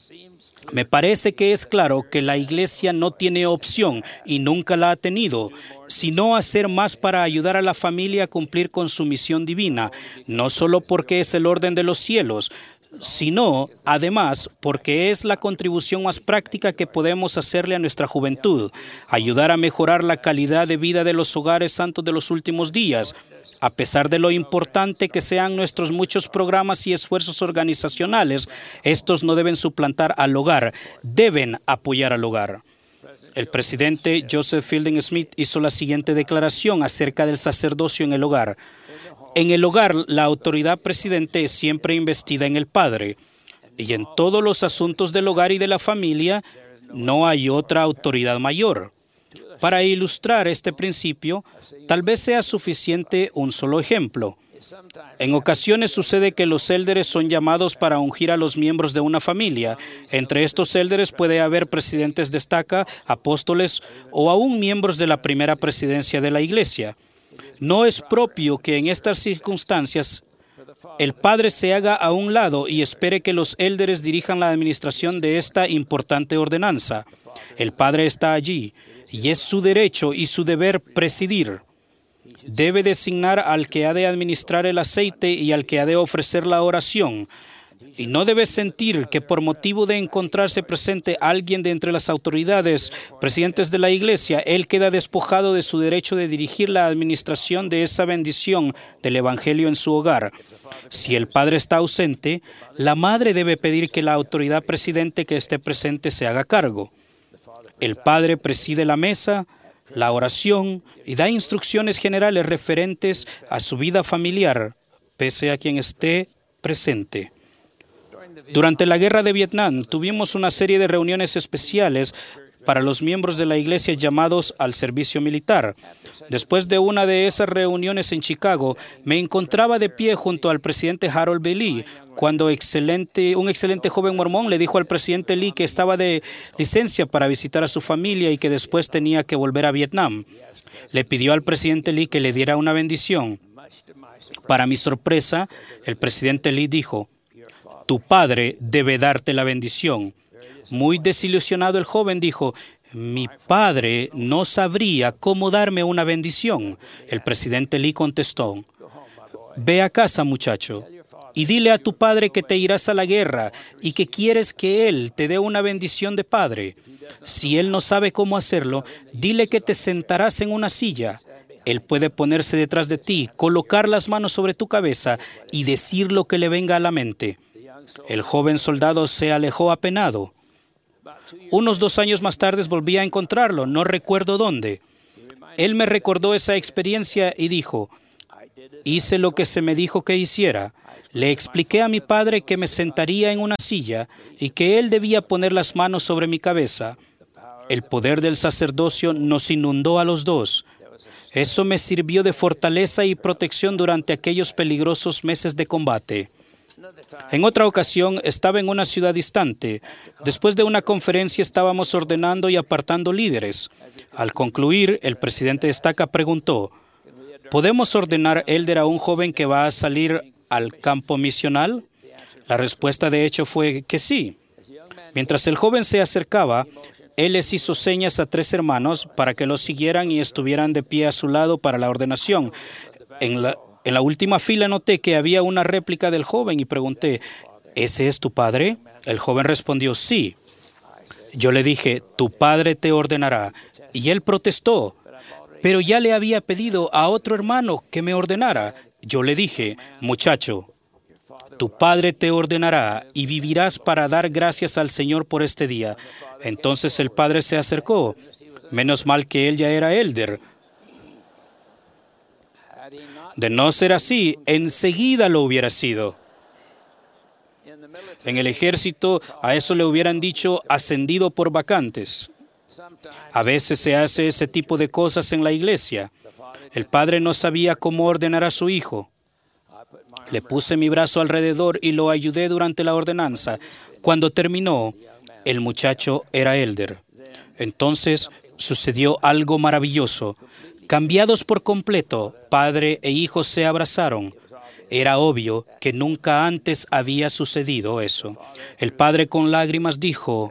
me parece que es claro que la Iglesia no tiene opción, y nunca la ha tenido, sino hacer más para ayudar a la familia a cumplir con su misión divina, no solo porque es el orden de los cielos, sino, además, porque es la contribución más práctica que podemos hacerle a nuestra juventud, ayudar a mejorar la calidad de vida de los hogares santos de los últimos días. A pesar de lo importante que sean nuestros muchos programas y esfuerzos organizacionales, estos no deben suplantar al hogar, deben apoyar al hogar. El presidente Joseph Fielding Smith hizo la siguiente declaración acerca del sacerdocio en el hogar. En el hogar, la autoridad presidente es siempre investida en el padre, y en todos los asuntos del hogar y de la familia no hay otra autoridad mayor. Para ilustrar este principio, tal vez sea suficiente un solo ejemplo. En ocasiones sucede que los élderes son llamados para ungir a los miembros de una familia. Entre estos élderes puede haber presidentes de estaca, apóstoles o aún miembros de la primera presidencia de la iglesia. No es propio que en estas circunstancias el padre se haga a un lado y espere que los élderes dirijan la administración de esta importante ordenanza. El padre está allí y es su derecho y su deber presidir. Debe designar al que ha de administrar el aceite y al que ha de ofrecer la oración. Y no debe sentir que por motivo de encontrarse presente alguien de entre las autoridades, presidentes de la iglesia, él queda despojado de su derecho de dirigir la administración de esa bendición del evangelio en su hogar. Si el padre está ausente, la madre debe pedir que la autoridad presidente que esté presente se haga cargo. El padre preside la mesa, la oración y da instrucciones generales referentes a su vida familiar, pese a quien esté presente. Durante la guerra de Vietnam tuvimos una serie de reuniones especiales para los miembros de la iglesia llamados al servicio militar. Después de una de esas reuniones en Chicago, me encontraba de pie junto al presidente Harold B. Lee, cuando un excelente joven mormón le dijo al presidente Lee que estaba de licencia para visitar a su familia y que después tenía que volver a Vietnam. Le pidió al presidente Lee que le diera una bendición. Para mi sorpresa, el presidente Lee dijo: tu padre debe darte la bendición. Muy desilusionado el joven dijo: mi padre no sabría cómo darme una bendición. El presidente Lee contestó: ve a casa, muchacho, y dile a tu padre que te irás a la guerra y que quieres que él te dé una bendición de padre. Si él no sabe cómo hacerlo, dile que te sentarás en una silla Él puede ponerse detrás de ti, colocar las manos sobre tu cabeza y decir lo que le venga a la mente. El joven soldado se alejó apenado. Unos 2 años más tarde volví a encontrarlo, no recuerdo dónde. Él me recordó esa experiencia y dijo: hice lo que se me dijo que hiciera. Le expliqué a mi padre que me sentaría en una silla y que él debía poner las manos sobre mi cabeza. El poder del sacerdocio nos inundó a los dos. Eso me sirvió de fortaleza y protección durante aquellos peligrosos meses de combate. En otra ocasión estaba en una ciudad distante. Después de una conferencia estábamos ordenando y apartando líderes. Al concluir, el presidente de estaca preguntó: ¿podemos ordenar élder a un joven que va a salir al campo misional? La respuesta de hecho fue que sí. Mientras el joven se acercaba, él les hizo señas a 3 hermanos para que lo siguieran y estuvieran de pie a su lado para la ordenación. En la última fila noté que había una réplica del joven y pregunté: ¿ese es tu padre? El joven respondió: sí. Yo le dije: tu padre te ordenará. Y él protestó: pero ya le había pedido a otro hermano que me ordenara. Yo le dije: muchacho, tu padre te ordenará y vivirás para dar gracias al Señor por este día. Entonces el padre se acercó. Menos mal que él ya era élder. De no ser así, enseguida lo hubiera sido. En el ejército, a eso le hubieran dicho ascendido por vacantes. A veces se hace ese tipo de cosas en la iglesia. El padre no sabía cómo ordenar a su hijo. Le puse mi brazo alrededor y lo ayudé durante la ordenanza. Cuando terminó, el muchacho era élder. Entonces sucedió algo maravilloso. Cambiados por completo, padre e hijo se abrazaron. Era obvio que nunca antes había sucedido eso. El padre con lágrimas dijo: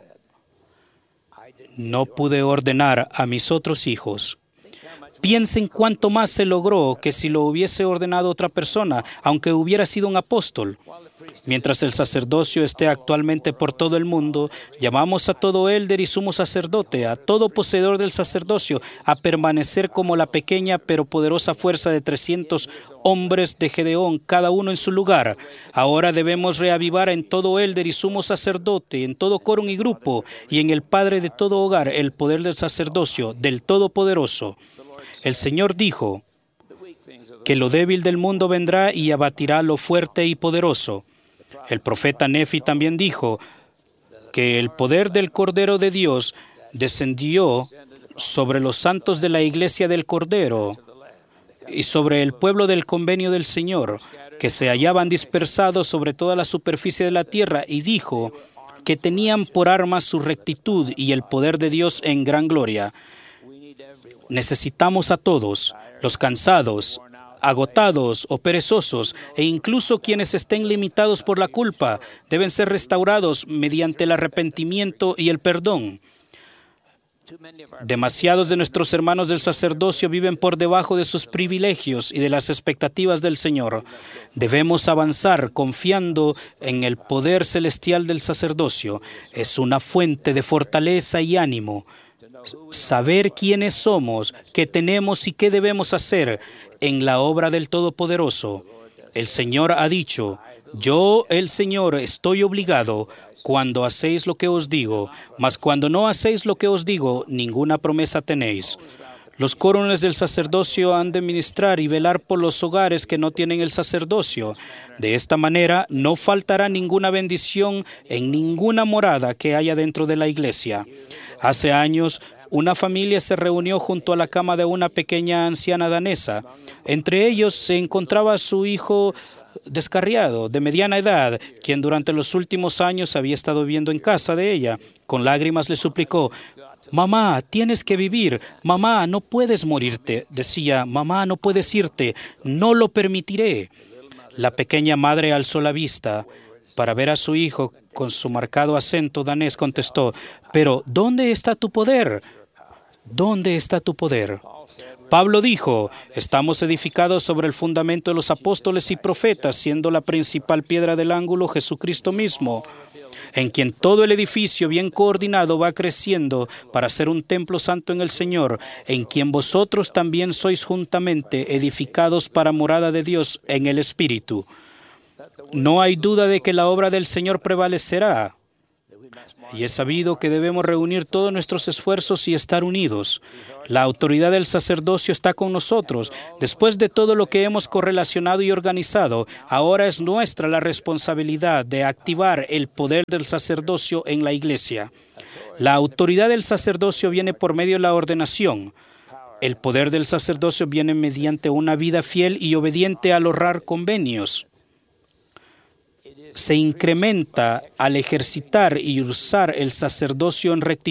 no pude ordenar a mis otros hijos. Piensen cuánto más se logró que si lo hubiese ordenado otra persona, aunque hubiera sido un apóstol. Mientras el sacerdocio esté actualmente por todo el mundo, llamamos a todo élder y sumo sacerdote, a todo poseedor del sacerdocio, a permanecer como la pequeña pero poderosa fuerza de 300 hombres de Gedeón, cada uno en su lugar. Ahora debemos reavivar en todo élder y sumo sacerdote, en todo quórum y grupo, y en el Padre de todo hogar, el poder del sacerdocio, del Todopoderoso. El Señor dijo que lo débil del mundo vendrá y abatirá lo fuerte y poderoso. El profeta Nefi también dijo que el poder del Cordero de Dios descendió sobre los santos de la iglesia del Cordero y sobre el pueblo del convenio del Señor, que se hallaban dispersados sobre toda la superficie de la tierra, y dijo que tenían por armas su rectitud y el poder de Dios en gran gloria. Necesitamos a todos, los cansados, agotados o perezosos, e incluso quienes estén limitados por la culpa, deben ser restaurados mediante el arrepentimiento y el perdón. Demasiados de nuestros hermanos del sacerdocio viven por debajo de sus privilegios y de las expectativas del Señor. Debemos avanzar confiando en el poder celestial del sacerdocio. Es una fuente de fortaleza y ánimo. Saber quiénes somos, qué tenemos y qué debemos hacer en la obra del Todopoderoso. El Señor ha dicho: yo, el Señor, estoy obligado cuando hacéis lo que os digo, mas cuando no hacéis lo que os digo, ninguna promesa tenéis. Los córumes del sacerdocio han de ministrar y velar por los hogares que no tienen el sacerdocio. De esta manera no faltará ninguna bendición en ninguna morada que haya dentro de la iglesia. Hace años, una familia se reunió junto a la cama de una pequeña anciana danesa. Entre ellos se encontraba su hijo descarriado, de mediana edad, quien durante los últimos años había estado viviendo en casa de ella. Con lágrimas le suplicó: mamá, tienes que vivir. Mamá, no puedes morirte. Decía: mamá, no puedes irte. No lo permitiré. La pequeña madre alzó la vista para ver a su hijo. Con su marcado acento danés contestó: pero ¿dónde está tu poder? ¿Dónde está tu poder? Pablo dijo: estamos edificados sobre el fundamento de los apóstoles y profetas, siendo la principal piedra del ángulo Jesucristo mismo. en quien todo el edificio bien coordinado va creciendo para ser un templo santo en el Señor, en quien vosotros también sois juntamente edificados para morada de Dios en el Espíritu. No hay duda de que la obra del Señor prevalecerá. Y es sabido que debemos reunir todos nuestros esfuerzos y estar unidos. La autoridad del sacerdocio está con nosotros. Después de todo lo que hemos correlacionado y organizado, ahora es nuestra la responsabilidad de activar el poder del sacerdocio en la iglesia. La autoridad del sacerdocio viene por medio de la ordenación. El poder del sacerdocio viene mediante una vida fiel y obediente al honrar convenios. Se incrementa al ejercitar y usar el sacerdocio en rectitud.